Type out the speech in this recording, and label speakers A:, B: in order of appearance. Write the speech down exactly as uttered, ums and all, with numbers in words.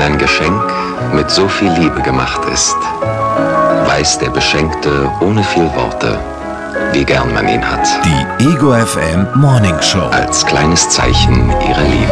A: ein Geschenk mit so viel Liebe gemacht ist, weiß der Beschenkte ohne viel Worte, wie gern man ihn hat.
B: Die Ego F M Morning Show.
A: Als kleines Zeichen ihrer Liebe.